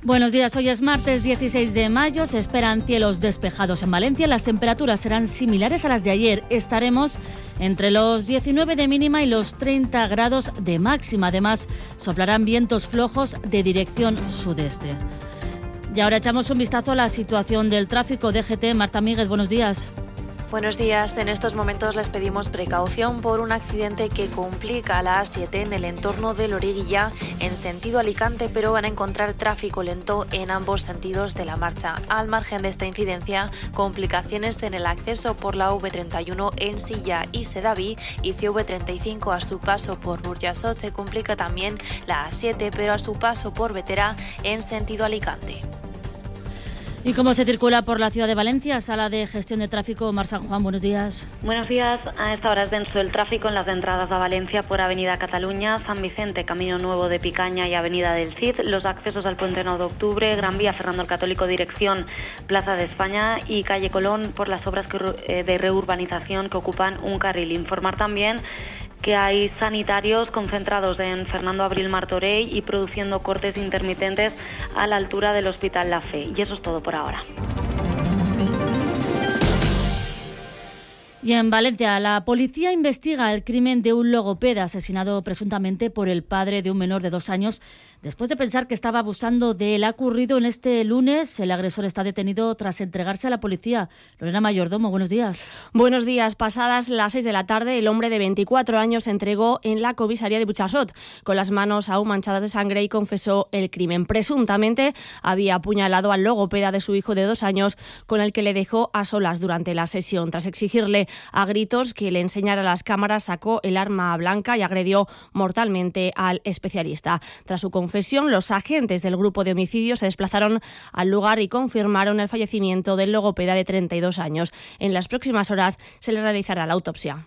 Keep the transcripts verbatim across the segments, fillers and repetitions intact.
Buenos días, hoy es martes dieciséis de mayo, se esperan cielos despejados en Valencia, las temperaturas serán similares a las de ayer, estaremos entre los diecinueve de mínima y los treinta grados de máxima, además soplarán vientos flojos de dirección sudeste. Y ahora echamos un vistazo a la situación del tráfico. D G T, Marta Míguez, buenos días. Buenos días. En estos momentos les pedimos precaución por un accidente que complica la A siete en el entorno de Loriguilla en sentido Alicante, pero van a encontrar tráfico lento en ambos sentidos de la marcha. Al margen de esta incidencia, complicaciones en el acceso por la V treinta y uno en Silla y Sedaví y C V treinta y cinco a su paso por Burjasot. Se complica también la A siete, pero a su paso por Vetera en sentido Alicante. ¿Y cómo se circula por la ciudad de Valencia? Sala de Gestión de Tráfico, Mar San Juan, buenos días. Buenos días. A esta hora es denso el tráfico en las entradas a Valencia por Avenida Cataluña, San Vicente, Camino Nuevo de Picaña y Avenida del Cid, los accesos al Puente nueve de octubre, Gran Vía Fernando el Católico, dirección Plaza de España y Calle Colón por las obras de reurbanización que ocupan un carril. Informar también que hay sanitarios concentrados en Fernando Abril Martorell y produciendo cortes intermitentes a la altura del Hospital La Fe. Y eso es todo por ahora. Y en Valencia, la policía investiga el crimen de un logopeda asesinado presuntamente por el padre de un menor de dos años después de pensar que estaba abusando de él. Ha ocurrido en este lunes. El agresor está detenido tras entregarse a la policía. Lorena Mayordomo, buenos días. Buenos días. Pasadas las seis de la tarde, el hombre de veinticuatro años se entregó en la comisaría de Burjasot con las manos aún manchadas de sangre y confesó el crimen. Presuntamente había apuñalado al logopeda de su hijo de dos años, con el que le dejó a solas durante la sesión. Tras exigirle a gritos que le enseñara las cámaras, sacó el arma blanca y agredió mortalmente al especialista. Tras su confesión, los agentes del grupo de homicidios se desplazaron al lugar y confirmaron el fallecimiento del logopeda de treinta y dos años. En las próximas horas se le realizará la autopsia.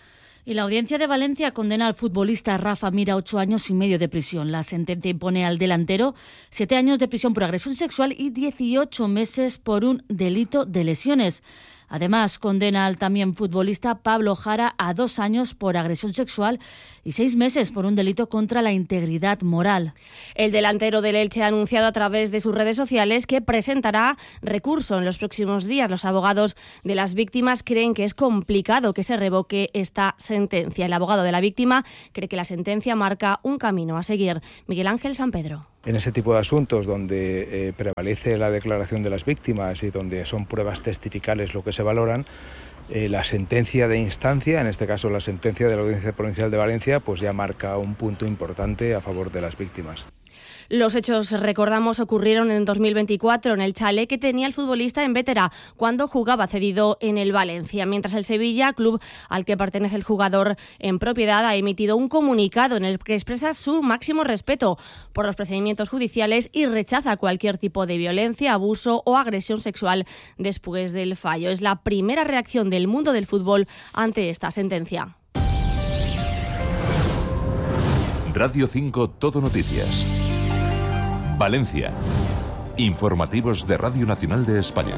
Y la Audiencia de Valencia condena al futbolista Rafa Mir a ocho años y medio de prisión. La sentencia impone al delantero siete años de prisión por agresión sexual y dieciocho meses por un delito de lesiones. Además, condena al también futbolista Pablo Jara a dos años por agresión sexual y seis meses por un delito contra la integridad moral. El delantero del Elche ha anunciado a través de sus redes sociales que presentará recurso en los próximos días. Los abogados de las víctimas creen que es complicado que se revoque esta sentencia. El abogado de la víctima cree que la sentencia marca un camino a seguir. Miguel Ángel Sampedro. En ese tipo de asuntos donde eh, prevalece la declaración de las víctimas y donde son pruebas testificales lo que se valoran, eh, la sentencia de instancia, en este caso la sentencia de la Audiencia Provincial de Valencia, pues ya marca un punto importante a favor de las víctimas. Los hechos, recordamos, ocurrieron en dos mil veinticuatro en el chalet que tenía el futbolista en Vetera cuando jugaba cedido en el Valencia, mientras el Sevilla, club al que pertenece el jugador en propiedad, ha emitido un comunicado en el que expresa su máximo respeto por los procedimientos judiciales y rechaza cualquier tipo de violencia, abuso o agresión sexual después del fallo. Es la primera reacción del mundo del fútbol ante esta sentencia. Radio cinco Todo Noticias. Valencia. Informativos de Radio Nacional de España.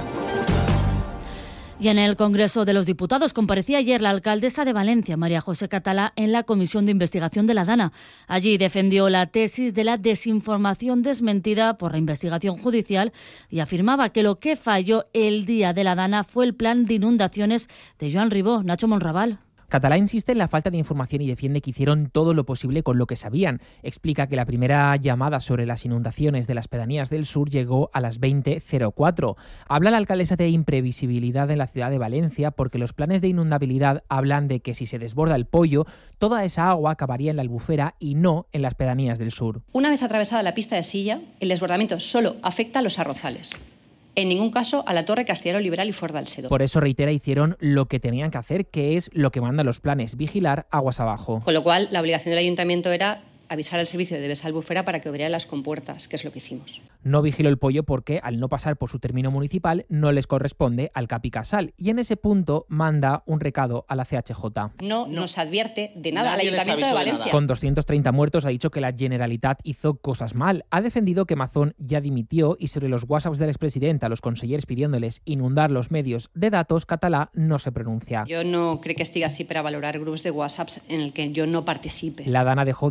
Y en el Congreso de los Diputados comparecía ayer la alcaldesa de Valencia, María José Catalá, en la Comisión de Investigación de la DANA. Allí defendió la tesis de la desinformación desmentida por la investigación judicial y afirmaba que lo que falló el día de la DANA fue el plan de inundaciones de Joan Ribó. Nacho Monraval. Catalá insiste en la falta de información y defiende que hicieron todo lo posible con lo que sabían. Explica que la primera llamada sobre las inundaciones de las pedanías del sur llegó a las veinte cero cuatro. Habla la alcaldesa de imprevisibilidad en la ciudad de Valencia porque los planes de inundabilidad hablan de que si se desborda el Pollo, toda esa agua acabaría en la Albufera y no en las pedanías del sur. Una vez atravesada la pista de Silla, el desbordamiento solo afecta a los arrozales. En ningún caso a la Torre Castellero Liberal y Fort d'Alcedo. Por eso, reitera, hicieron lo que tenían que hacer, que es lo que mandan los planes, vigilar aguas abajo. Con lo cual, la obligación del ayuntamiento era avisar al servicio de Devesa Albufera para que abriera las compuertas, que es lo que hicimos. No vigiló el Pollo porque, al no pasar por su término municipal, no les corresponde al Capicasal. Y en ese punto manda un recado a la C H J. No, no. nos advierte de nada al Ayuntamiento de Valencia. De Con doscientos treinta muertos ha dicho que la Generalitat hizo cosas mal. Ha defendido que Mazón ya dimitió y sobre los whatsapps del expresidente a los consellers pidiéndoles inundar los medios de datos, Catalá no se pronuncia. Jo no crec que estigui així per a valorar grups de whatsapps en el que jo no participe. La DANA dejó diecisiete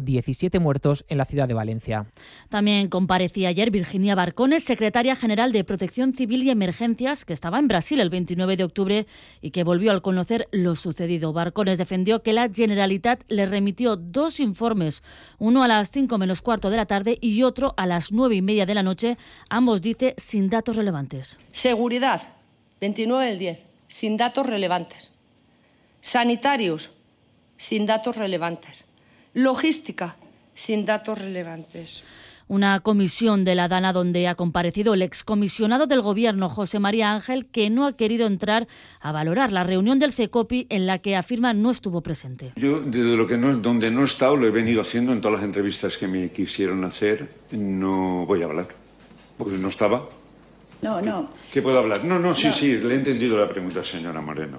siete muertos en la ciudad de Valencia. También comparecía ayer Virginia Barcones, secretaria general de Protección Civil y Emergencias, que estaba en Brasil el veintinueve de octubre y que volvió al conocer lo sucedido. Barcones defendió que la Generalitat le remitió dos informes, uno a las cinco menos cuarto de la tarde y otro a las nueve y media de la noche, ambos, dice, sin datos relevantes. Seguridad, veintinueve del diez, sin datos relevantes. Sanitarios, sin datos relevantes. Logística, sin datos relevantes. Una comisión de la DANA donde ha comparecido el excomisionado del Gobierno, José María Ángel, que no ha querido entrar a valorar la reunión del CECOPI en la que afirma no estuvo presente. Yo, desde lo que no, donde no he estado, lo he venido haciendo en todas las entrevistas que me quisieron hacer, no voy a hablar, porque no estaba. No, no. ¿Qué puedo hablar? No, no, sí, no. sí, le he entendido la pregunta, señora Moreno.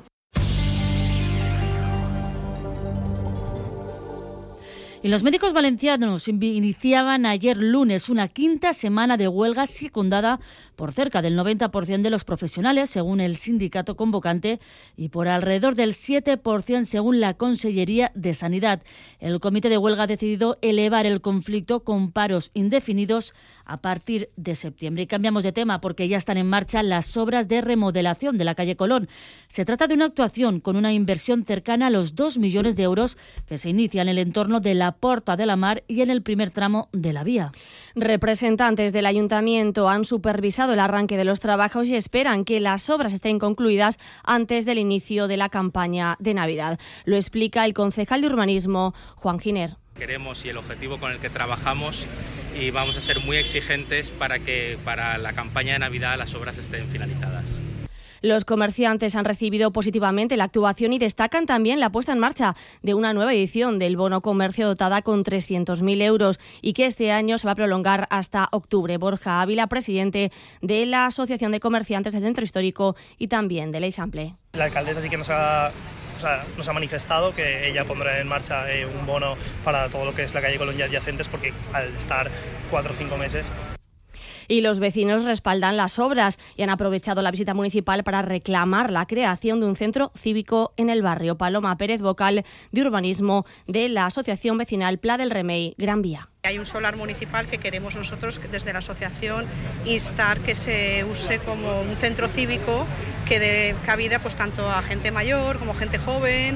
Y los médicos valencianos iniciaban ayer lunes una quinta semana de huelga secundada por cerca del noventa por ciento de los profesionales, según el sindicato convocante, y por alrededor del siete por ciento según la Consellería de Sanidad. El comité de huelga ha decidido elevar el conflicto con paros indefinidos a partir de septiembre. Y cambiamos de tema porque ya están en marcha las obras de remodelación de la calle Colón. Se trata de una actuación con una inversión cercana a los dos millones de euros que se inicia en el entorno de la Porta de la Mar y en el primer tramo de la vía. Representantes del Ayuntamiento han supervisado el arranque de los trabajos y esperan que las obras estén concluidas antes del inicio de la campaña de Navidad. Lo explica el concejal de Urbanismo, Juan Giner. Queremos y el objetivo con el que trabajamos, y vamos a ser muy exigentes para que para la campaña de Navidad las obras estén finalizadas. Los comerciantes han recibido positivamente la actuación y destacan también la puesta en marcha de una nueva edición del bono comercio dotada con trescientos mil euros y que este año se va a prolongar hasta octubre. Borja Ávila, presidente de la Asociación de Comerciantes del Centro Histórico y también de l'Eixample. La alcaldesa sí que nos ha... O sea, nos ha manifestado que ella pondrá en marcha eh, un bono para todo lo que es la calle Colón y adyacentes, porque al estar cuatro o cinco meses... Y los vecinos respaldan las obras y han aprovechado la visita municipal para reclamar la creación de un centro cívico en el barrio. Paloma Pérez, vocal de Urbanismo de la Asociación Vecinal Pla del Remei Gran Vía. Hay un solar municipal que queremos nosotros desde la asociación instar que se use como un centro cívico que dé cabida pues tanto a gente mayor como gente joven.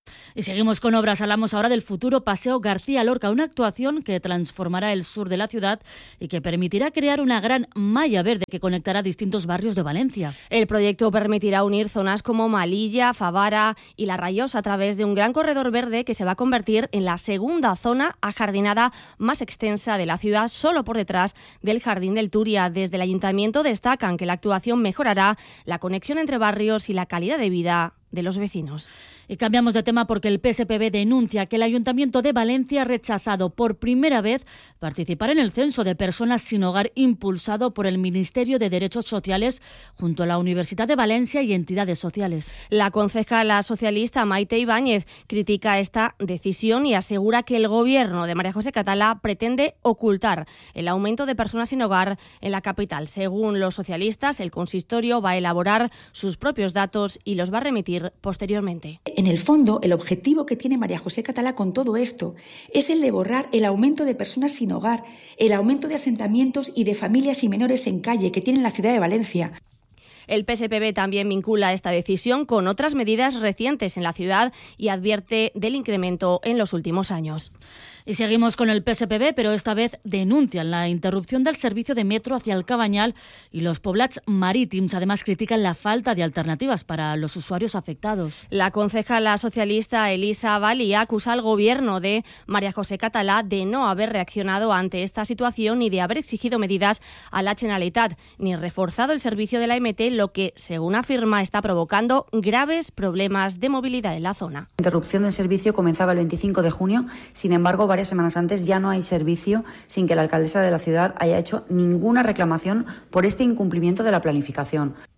Y seguimos con obras. Hablamos ahora del futuro Paseo García Lorca, una actuación que transformará el sur de la ciudad y que permitirá crear una gran malla verde que conectará distintos barrios de Valencia. El proyecto permitirá unir zonas como Malilla, Favara y La Rayosa a través de un gran corredor verde que se va a convertir en la segunda zona ajardinada más extensa de la ciudad, solo por detrás del Jardín del Turia. Desde el Ayuntamiento destacan que la actuación mejorará la conexión entre barrios y la calidad de vida de los vecinos. Y cambiamos de tema porque el P S P B denuncia que el Ayuntamiento de Valencia ha rechazado por primera vez participar en el censo de personas sin hogar impulsado por el Ministerio de Derechos Sociales junto a la Universidad de Valencia y entidades sociales. La concejala socialista Maite Ibáñez critica esta decisión y asegura que el gobierno de María José Catalá pretende ocultar el aumento de personas sin hogar en la capital. Según los socialistas, el consistorio va a elaborar sus propios datos y los va a remitir posteriormente. En el fondo, el objetivo que tiene María José Catalá con todo esto es el de borrar el aumento de personas sin hogar, el aumento de asentamientos y de familias y menores en calle que tiene la ciudad de Valencia. El P S P B también vincula esta decisión con otras medidas recientes en la ciudad y advierte del incremento en los últimos años. Y seguimos con el P S P B, pero esta vez denuncian la interrupción del servicio de metro hacia el Cabanyal y los poblats marítims. Además, critican la falta de alternativas para los usuarios afectados. La concejala socialista Elisa Valía acusa al gobierno de María José Catalá de no haber reaccionado ante esta situación ni de haber exigido medidas a la Generalitat, ni reforzado el servicio de la M T, lo que, según afirma, está provocando graves problemas de movilidad en la zona. La interrupción del servicio comenzaba el veinticinco de junio, sin embargo, varias semanas antes ya no hay servicio sin que la alcaldesa de la ciudad haya hecho ninguna reclamación por este incumplimiento de la planificación.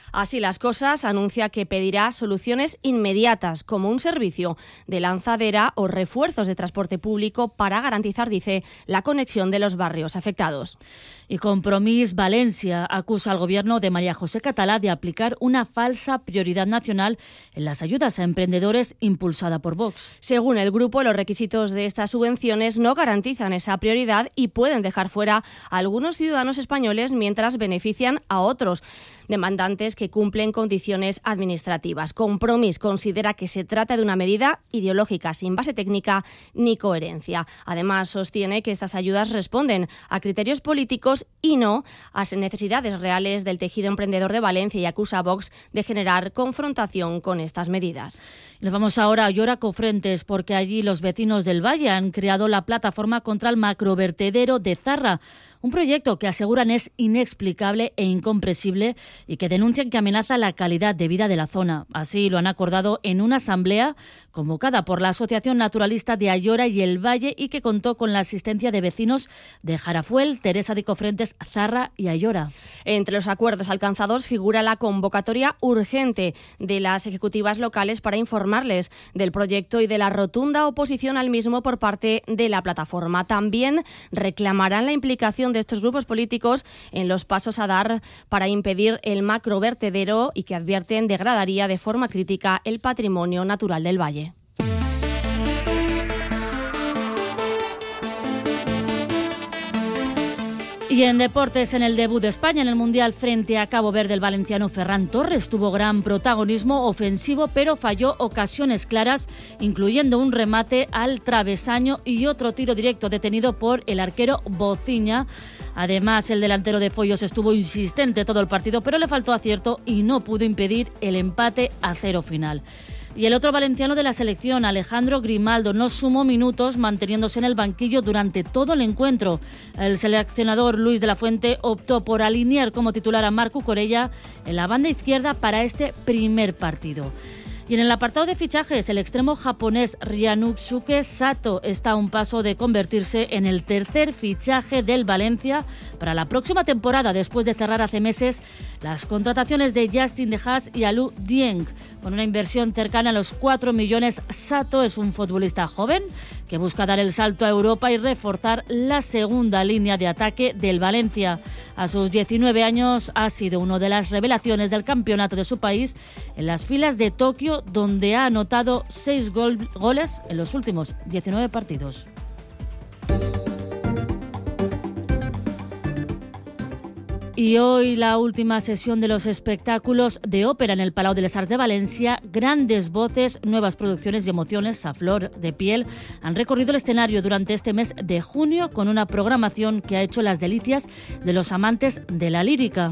Así las cosas, anuncia que pedirá soluciones inmediatas, como un servicio de lanzadera o refuerzos de transporte público para garantizar, dice, la conexión de los barrios afectados. Y Compromís Valencia acusa al gobierno de María José Catalá de aplicar una falsa prioridad nacional en las ayudas a emprendedores impulsada por Vox. Según el grupo, los requisitos de estas subvenciones no garantizan esa prioridad y pueden dejar fuera a algunos ciudadanos españoles mientras benefician a otros demandantes que cumplen condiciones administrativas. Compromís considera que se trata de una medida ideológica sin base técnica ni coherencia. Además, sostiene que estas ayudas responden a criterios políticos y no a necesidades reales del tejido emprendedor de Valencia y acusa a Vox de generar confrontación con estas medidas. Nos vamos ahora a Ayora Cofrentes porque allí los vecinos del Valle han creado la plataforma contra el macrovertedero de Zarra. Un proyecto que aseguran es inexplicable e incomprensible y que denuncian que amenaza la calidad de vida de la zona. Así lo han acordado en una asamblea convocada por la Asociación Naturalista de Ayora y el Valle y que contó con la asistencia de vecinos de Jarafuel, Teresa de Cofrentes, Zarra y Ayora. Entre los acuerdos alcanzados figura la convocatoria urgente de las ejecutivas locales para informarles del proyecto y de la rotunda oposición al mismo por parte de la plataforma. También reclamarán la implicación de estos grupos políticos en los pasos a dar para impedir el macrovertedero y que advierten degradaría de forma crítica el patrimonio natural del valle. Y en deportes, en el debut de España en el Mundial frente a Cabo Verde, el valenciano Ferran Torres tuvo gran protagonismo ofensivo, pero falló ocasiones claras, incluyendo un remate al travesaño y otro tiro directo detenido por el arquero Bociña. Además, el delantero de Follos estuvo insistente todo el partido, pero le faltó acierto y no pudo impedir el empate a cero final. Y el otro valenciano de la selección, Alejandro Grimaldo, no sumó minutos manteniéndose en el banquillo durante todo el encuentro. El seleccionador Luis de la Fuente optó por alinear como titular a Marc Cucurella en la banda izquierda para este primer partido. Y en el apartado de fichajes, el extremo japonés Ryanusuke Sato está a un paso de convertirse en el tercer fichaje del Valencia para la próxima temporada, después de cerrar hace meses las contrataciones de Justin De Haas y Alou Dieng. Con una inversión cercana a los cuatro millones, Sato es un futbolista joven que busca dar el salto a Europa y reforzar la segunda línea de ataque del Valencia. A sus diecinueve años ha sido una de las revelaciones del campeonato de su país en las filas de Tokio, donde ha anotado seis gol- goles en los últimos diecinueve partidos. Y hoy la última sesión de los espectáculos de ópera en el Palau de les Arts de Valencia. Grandes voces, nuevas producciones y emociones a flor de piel han recorrido el escenario durante este mes de junio con una programación que ha hecho las delicias de los amantes de la lírica.